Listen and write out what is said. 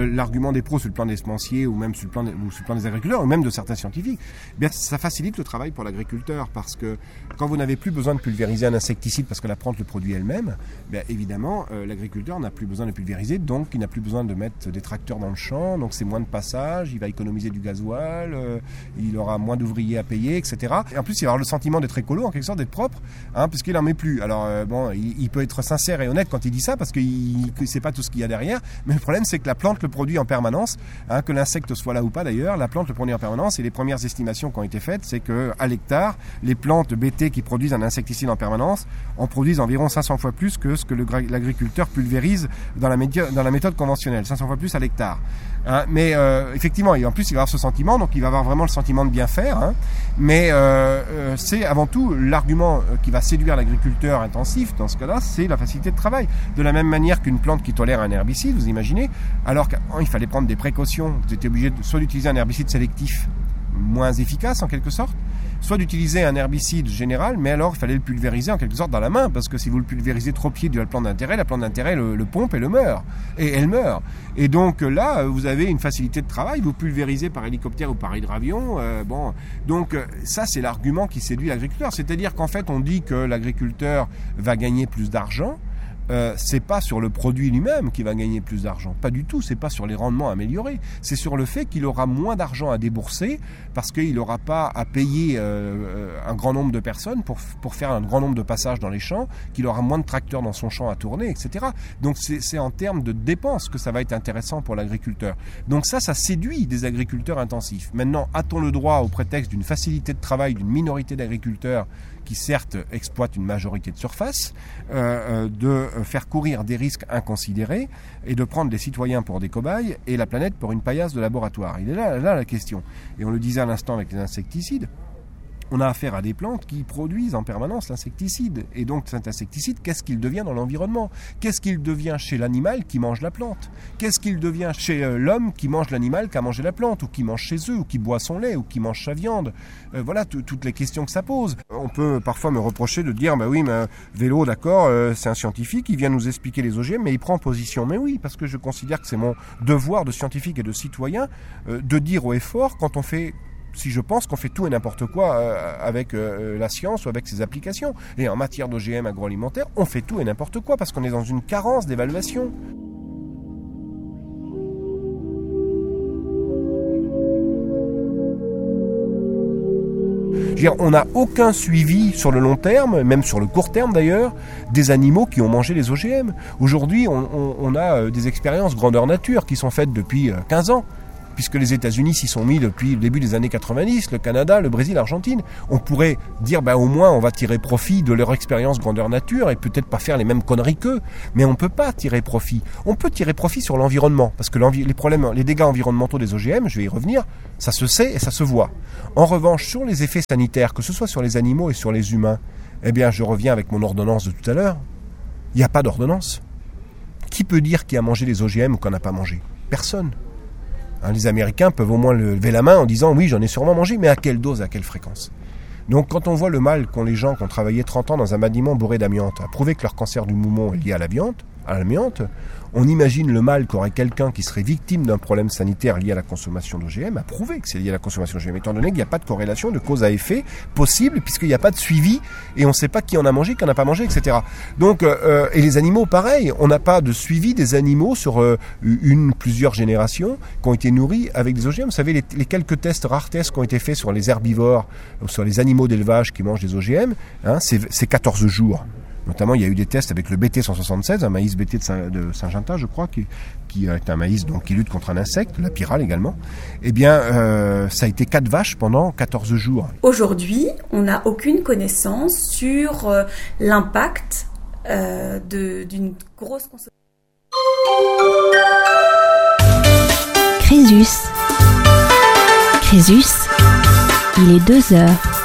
l'argument des pros sur le plan des semenciers ou même sur le plan des agriculteurs ou même de certains scientifiques, eh bien, ça facilite le travail pour l'agriculteur parce que quand vous n'avez plus besoin de pulvériser un insecticide parce que la plante le produit elle-même, bien, évidemment, l'agriculteur n'a plus besoin de pulvériser, donc il n'a plus besoin de mettre des tracteurs dans le champ, donc c'est moins de passage, il va économiser du gasoil, il aura moins d'ouvriers à payer, etc. Et en plus, il va avoir le sentiment d'être écolo, en quelque sorte, d'être propre, puisqu'il n'en met plus. Alors, il peut être sincère et honnête quand il dit ça, parce qu'il ne sait pas tout ce qu'il y a derrière, mais le problème, c'est que la plante le produit en permanence, que l'insecte soit là ou pas d'ailleurs, la plante le produit en permanence, et les premières estimations qui ont été faites, c'est qu'à l'hectare, les plantes BT qui produisent un insecticide en permanence en produisent environ 500 fois plus que ce que l'agriculteur pulvérise dans la méthode conventionnelle, 500 fois plus à l'hectare. Mais effectivement, et en plus il va avoir ce sentiment, donc il va avoir vraiment le sentiment de bien faire, mais c'est avant tout l'argument qui va séduire l'agriculteur intensif dans ce cas-là, c'est la facilité de travail. De la même manière qu'une plante qui tolère un herbicide, vous imaginez, alors qu'il fallait prendre des précautions, vous étiez obligé soit d'utiliser un herbicide sélectif moins efficace en quelque sorte, soit d'utiliser un herbicide général, mais alors il fallait le pulvériser en quelque sorte dans la main, parce que si vous le pulvérisez trop pied de la plante d'intérêt le pompe et elle meurt. Et donc là, vous avez une facilité de travail, vous pulvérisez par hélicoptère ou par hydravion. Donc ça, c'est l'argument qui séduit l'agriculteur. C'est-à-dire qu'en fait, on dit que l'agriculteur va gagner plus d'argent. C'est pas sur le produit lui-même qu'il va gagner plus d'argent, pas du tout, c'est pas sur les rendements améliorés, c'est sur le fait qu'il aura moins d'argent à débourser parce qu'il n'aura pas à payer un grand nombre de personnes pour faire un grand nombre de passages dans les champs, qu'il aura moins de tracteurs dans son champ à tourner, etc. Donc c'est en termes de dépenses que ça va être intéressant pour l'agriculteur. Donc ça séduit des agriculteurs intensifs. Maintenant, a-t-on le droit, au prétexte d'une facilité de travail d'une minorité d'agriculteurs qui certes exploitent une majorité de surface, de faire courir des risques inconsidérés et de prendre les citoyens pour des cobayes et la planète pour une paillasse de laboratoire. Il est là la question. Et on le disait à l'instant avec les insecticides, on a affaire à des plantes qui produisent en permanence l'insecticide. Et donc cet insecticide, qu'est-ce qu'il devient dans l'environnement ? Qu'est-ce qu'il devient chez l'animal qui mange la plante ? Qu'est-ce qu'il devient chez l'homme qui mange l'animal qui a mangé la plante ? Ou qui mange chez eux ? Ou qui boit son lait ? Ou qui mange sa viande ? Voilà toutes les questions que ça pose. On peut parfois me reprocher de dire, oui, mais Vélo, d'accord, c'est un scientifique, il vient nous expliquer les OGM, mais il prend position. Mais oui, parce que je considère que c'est mon devoir de scientifique et de citoyen de dire haut et fort quand on fait... Si je pense qu'on fait tout et n'importe quoi avec la science ou avec ses applications. Et en matière d'OGM agroalimentaire, on fait tout et n'importe quoi parce qu'on est dans une carence d'évaluation. On n'a aucun suivi sur le long terme, même sur le court terme d'ailleurs, des animaux qui ont mangé les OGM. Aujourd'hui, on a des expériences grandeur nature qui sont faites depuis 15 ans. Puisque les États-Unis s'y sont mis depuis le début des années 90, le Canada, le Brésil, l'Argentine. On pourrait dire, au moins, on va tirer profit de leur expérience grandeur nature et peut-être pas faire les mêmes conneries qu'eux. Mais on peut pas tirer profit. On peut tirer profit sur l'environnement. Parce que les dégâts environnementaux des OGM, je vais y revenir, ça se sait et ça se voit. En revanche, sur les effets sanitaires, que ce soit sur les animaux et sur les humains, je reviens avec mon ordonnance de tout à l'heure. Il n'y a pas d'ordonnance. Qui peut dire qui a mangé les OGM ou qu'on n'a pas mangé ? Personne. Les Américains peuvent au moins lever la main en disant « oui, j'en ai sûrement mangé, mais à quelle dose, à quelle fréquence ?» Donc quand on voit le mal qu'ont les gens qui ont travaillé 30 ans dans un bâtiment bourré d'amiante à prouver que leur cancer du poumon est lié à l'amiante, on imagine le mal qu'aurait quelqu'un qui serait victime d'un problème sanitaire lié à la consommation d'OGM, à prouver que c'est lié à la consommation d'OGM, étant donné qu'il n'y a pas de corrélation de cause à effet possible, puisqu'il n'y a pas de suivi, et on ne sait pas qui en a mangé, qui n'en a pas mangé, etc. Donc, et les animaux, pareil, on n'a pas de suivi des animaux sur plusieurs générations qui ont été nourris avec des OGM. Vous savez, les quelques rares tests qui ont été faits sur les herbivores, sur les animaux d'élevage qui mangent des OGM, c'est 14 jours. Notamment, il y a eu des tests avec le BT 176, un maïs BT de Syngenta, je crois, qui est un maïs qui lutte contre un insecte, la pyrale également. Ça a été 4 vaches pendant 14 jours. Aujourd'hui, on n'a aucune connaissance sur l'impact d'une grosse consommation. Crésus, il est 2 heures.